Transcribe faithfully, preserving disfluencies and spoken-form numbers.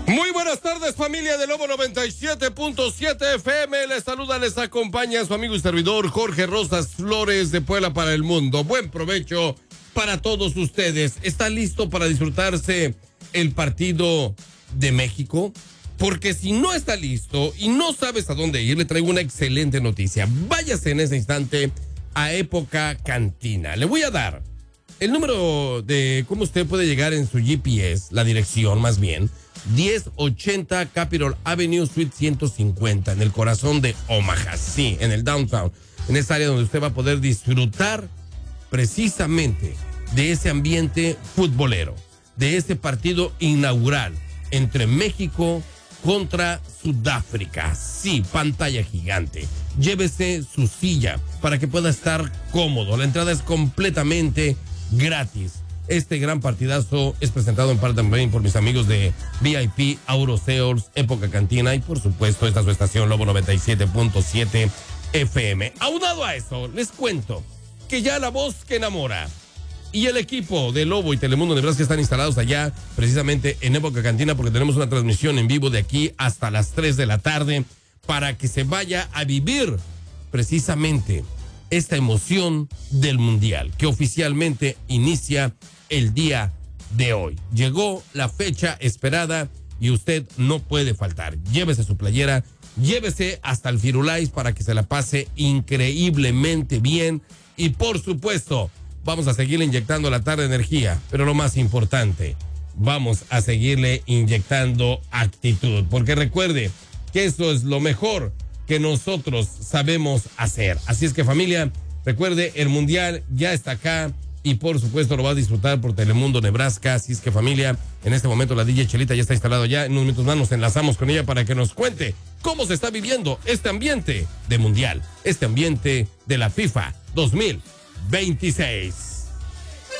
Muy buenas tardes, familia de Lobo noventa y siete punto siete F M. Les saluda, les acompaña su amigo y servidor Jorge Rosas Flores de Puebla para el mundo. Buen provecho para todos ustedes. ¿Está listo para disfrutarse el partido de México? Porque si no está listo y no sabes a dónde ir, le traigo una excelente noticia. Váyase en ese instante a Época Cantina. Le voy a dar el número de cómo usted puede llegar en su G P S, la dirección más bien, diez ochenta Capitol Avenue, Suite ciento cincuenta, en el corazón de Omaha, sí, en el downtown, en esa área donde usted va a poder disfrutar precisamente de ese ambiente futbolero, de ese partido inaugural entre México contra Sudáfrica. Sí, pantalla gigante. Llévese su silla para que pueda estar cómodo. La entrada es completamente gratis. Este gran partidazo es presentado en parte también por mis amigos de V I P, Auroseos, Época Cantina y por supuesto esta es su estación Lobo noventa y siete punto siete F M. Aunado a eso, les cuento que ya la voz que enamora y el equipo de Lobo y Telemundo Nebraska están instalados allá precisamente en Época Cantina porque tenemos una transmisión en vivo de aquí hasta las tres de la tarde para que se vaya a vivir precisamente esta emoción del Mundial que oficialmente inicia el día de hoy. Llegó la fecha esperada y usted no puede faltar. Llévese su playera, llévese hasta el Firulais para que se la pase increíblemente bien y por supuesto vamos a seguirle inyectando la tarde energía, pero lo más importante, vamos a seguirle inyectando actitud, porque recuerde que eso es lo mejor que nosotros sabemos hacer. Así es que familia, recuerde, el Mundial ya está acá y por supuesto lo va a disfrutar por Telemundo Nebraska. Así es que familia, en este momento la D J Chelita ya está instalado ya. En unos minutos más nos enlazamos con ella para que nos cuente cómo se está viviendo este ambiente de Mundial, este ambiente de la FIFA dos mil veintiséis.